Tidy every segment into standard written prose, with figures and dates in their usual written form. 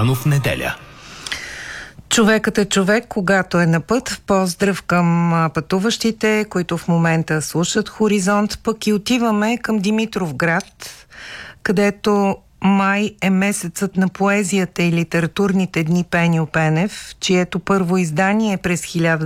Стоянов неделя. Човекът е човек, когато е на път. Поздрав към пътуващите, които в момента слушат Хоризонт. Пък и отиваме към Димитровград, където май е месецът на поезията и литературните дни Пеньо Пенев, чието първо издание е през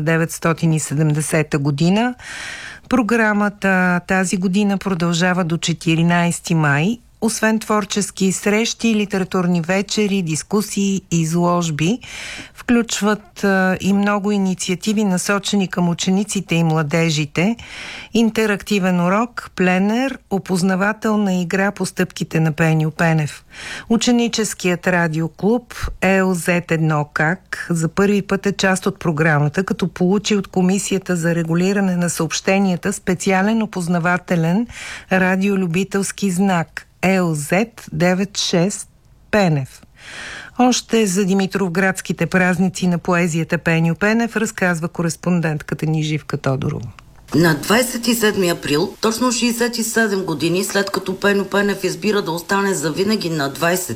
1970 година. Програмата тази година продължава до 14 май. Освен творчески срещи, литературни вечери, дискусии и изложби, включват и много инициативи, насочени към учениците и младежите, интерактивен урок, пленер, опознавателна игра по стъпките на Пеньо Пенев. Ученическият радиоклуб ЕОЗ-1 КАК за първи път е част от програмата, като получи от Комисията за регулиране на съобщенията специален опознавателен радиолюбителски знак ЕОЗ-96 Пенев. Още за Димитровградските празници на поезията Пеньо Пенев разказва кореспондентката ни Живка Тодорова. На 27 април, точно 67 години след като Пеньо Пенев избира да остане завинаги на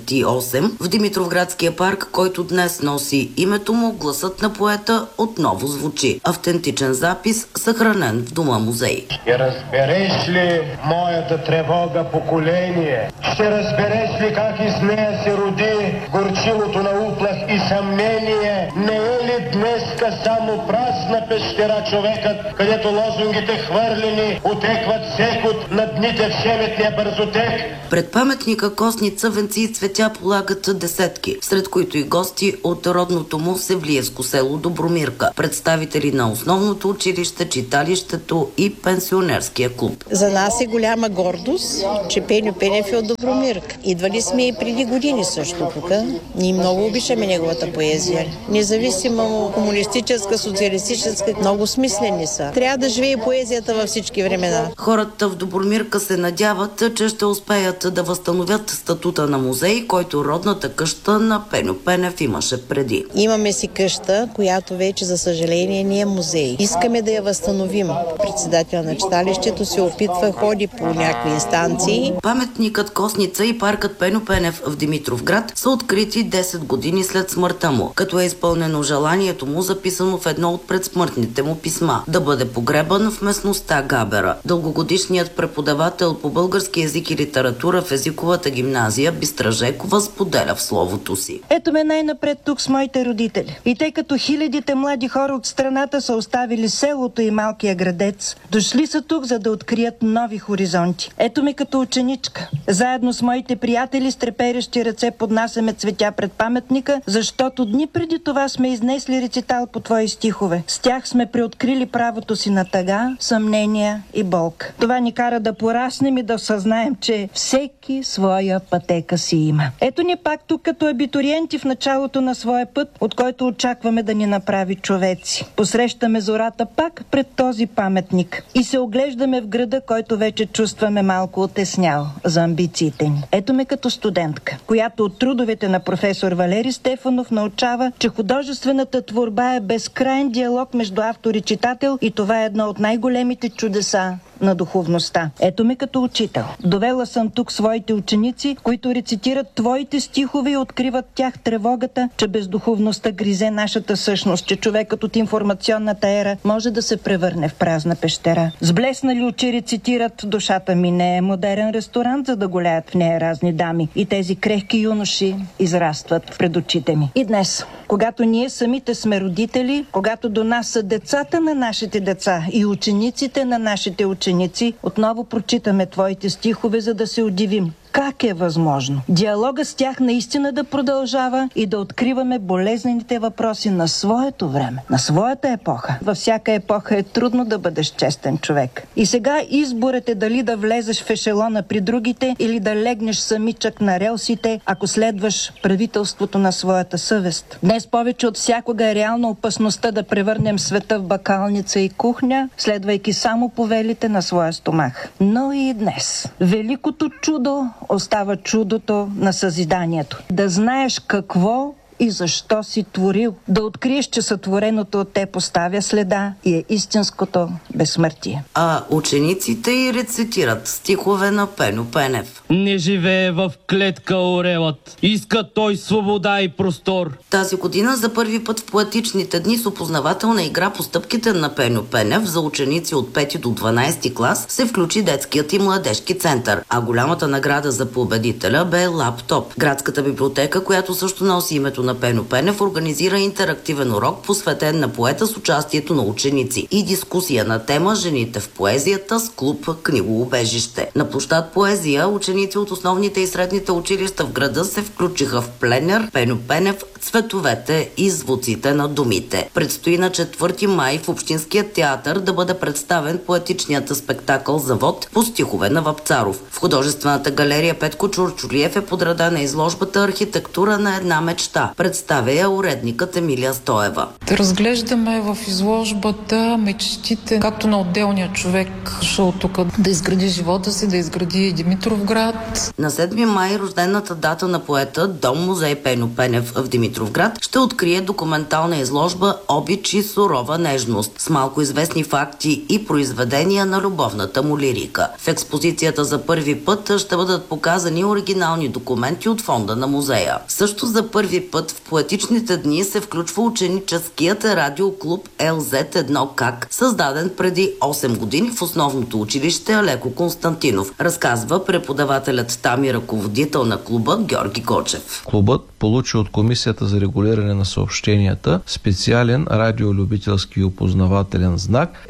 28, в Димитровградския парк, който днес носи името му, гласът на поета отново звучи. Автентичен запис, съхранен в дома-музей. Ще разбереш ли моята тревога поколение? Ще разбереш ли как из нея се роди горчилото на уплах и съмнение? Не е ли днеска само празна пещера човекът, където лозунгите хвърлени отекват секут на дните в шеметния бързотек? Пред паметника Костница венци и цветя полагат десетки, сред които и гости от родното му севлиевско село Добромирка, представители на основното училище, читалището и пенсионерския клуб. За нас е голяма гордост, че Пеньо Пенев е от Добромирка. Идвали сме и преди години също тук. Ние много обичаме неговата поезия. Независимо комунистическа, социалистическа, много смислени са. Трябва да живее поезията във всички времена. Хората в Добромирка се надяват, че ще успеят да възстановят статута на музей, който родната къща на Пеньо Пенев имаше преди. Имаме си къща, която вече за съжаление не е музей. Искаме да я възстановим. Председател на читалището се опитва, ходи по някакви инстанции. Паметникът Костница и паркът Пеньо Пенев в Димитровград са открити 10 години след смъртта му, като е изпълнено желанието му, записано в едно от предсмъртните му писма – да бъде погребан в местността Габера. Дългогодишният преподавател по български език и литература в езиковата гимназия Бистра Жекова споделя в словото си. Ето ме най-напред тук с моите родители. И тъй като хилядите млади хора от страната са оставили селото и малкия градец, дошли са тук, за да открият нови хоризонти. Ето ме като ученичка. Заедно с моите приятели с треперещи ръце поднасяме цветя пред паметника, защото дни преди това сме изнесли рецитал по твои стихове. С тях сме преоткрили правото си на тъга, съмнения и болка. Това ни кара да пораснем и да осъзнаем, че всеки своя пътека си има. Ето ни пак тук като абитуриенти в началото на своя път, от който очакваме да ни направи човеци. Посрещаме зората пак пред този паметник и се оглеждаме в града, който вече чувстваме малко отеснял за амбициите ни. Ето ме като студентка, която от трудовете на професор Валери Стефанов научава, че художествената творба е безкрайен диалог между автор и читател и това е едно от най-големите чудеса на духовността. Ето ме като учител. Довела съм тук своите ученици, които рецитират твоите стихове и откриват тях тревогата, че без духовността гризе нашата същност, че човекът от информационната ера може да се превърне в празна пещера. С блеснали очи рецитират: душата ми не е модерен ресторант, за да голеят в нея разни дами. И тези крехки юноши израстват пред очите ми. И днес, когато ние самите сме родители, когато до нас са децата на нашите деца и учениците на нашите ученици, отново прочитаме твоите стихове, за да се удивим. Как е възможно диалога с тях наистина да продължава и да откриваме болезнените въпроси на своето време, на своята епоха? Във всяка епоха е трудно да бъдеш честен човек. И сега изборът е дали да влезеш в ешелона при другите или да легнеш самичък на релсите, ако следваш правителството на своята съвест. Днес повече от всякога е реална опасността да превърнем света в бакалница и кухня, следвайки само повелите на своя стомах. Но и днес великото чудо остава чудото на съзиданието. Да знаеш какво и защо си творил. Да откриеш, че сътвореното от те поставя следа и е истинското безсмъртие. А учениците и рецитират стихове на Пеньо Пенев. Не живее в клетка орелът, иска той свобода и простор. Тази година за първи път в поетичните дни с опознавателна игра по стъпките на Пеньо Пенев за ученици от 5 до 12 клас се включи детският и младежки център, а голямата награда за победителя бе лаптоп. Градската библиотека, която също носи името на Пеньо Пенев, организира интерактивен урок, посветен на поета с участието на ученици и дискусия на тема "Жените в поезията" с клуб "Книгоубежище". На площад "Поезия" ученици от основните и средните училища в града се включиха в пленер Пеньо Пенев, цветовете и звуците на думите. Предстои на 4 май в Общинския театър да бъде представен поетичният спектакъл "Завод" по стихове на Вапцаров. В художествената галерия Петко Чурчулиев е подредена изложбата "Архитектура на една мечта". Представя я уредникът Емилия Стоева. Да разглеждаме в изложбата мечтите както на отделния човек, шъл тук да изгради живота си, да изгради Димитровград. На 7 май рождената дата на поета Дом-музей Пеньо Пенев в Димитровград ще открие документална изложба "Обич и сурова нежност" с малко известни факти и произведения на любовната му лирика. В експозицията за първи път ще бъдат показани оригинални документи от фонда на музея. Също за първи път в поетичните дни се включва ученическият радиоклуб LZ1 КАК, създаден преди 8 години в основното училище Алеко Константинов, разказва преподавателят там и ръководител на клуба Георги Кочев. Клубът получи от Комисията за регулиране на съобщенията специален радиолюбителски и опознавателен знак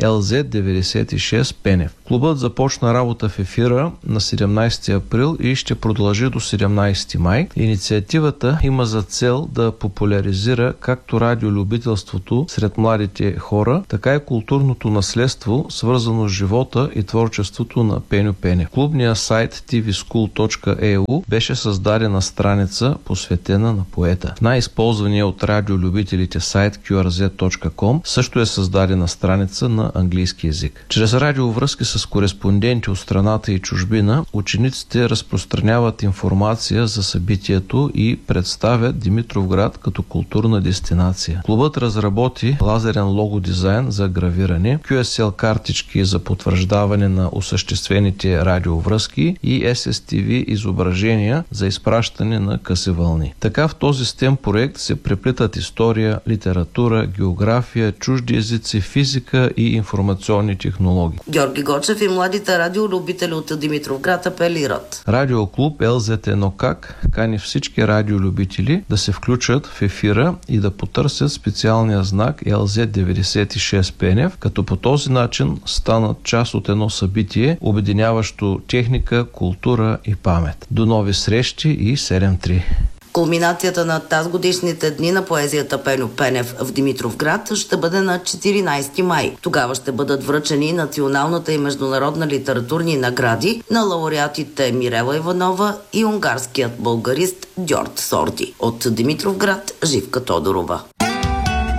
LZ96 Пенев. Клубът започна работа в ефира на 17 април и ще продължи до 17 май. Инициативата има за цел да популяризира както радиолюбителството сред младите хора, така и културното наследство, свързано с живота и творчеството на Пеньо Пенев. Клубният сайт tvschool.eu беше създадена страница, посветена на поета. В най-използвания от радиолюбителите сайт qrz.com също е създадена страница на английски език. Чрез радиовръзки с кореспонденти от страната и чужбина, учениците разпространяват информация за събитието и представят Димитровград като културна дестинация. Клубът разработи лазерен лого-дизайн за гравиране, QSL картички за потвърждаване на осъществените радиовръзки и SSTV изображения за изпращане на къси вълни. Така в този STEM проект се преплитат история, литература, география, чужди езици, физика и информационни технологии. Георги Гочев и младите радиолюбители от Димитровград апелират. Радиоклуб LZ1 КАК кани всички радиолюбители да се включат в ефира и да потърсят специалния знак LZ96 Пенев, като по този начин станат част от едно събитие, обединяващо техника, култура и памет. До нови срещи и 7-3. Кулминацията на тазгодишните дни на поезията Пеньо Пенев в Димитровград ще бъде на 14 май. Тогава ще бъдат връчени националната и международна литературни награди на лауреатите Мирела Иванова и унгарският българист Дьорд Сорди. От Димитровград, Живка Тодорова.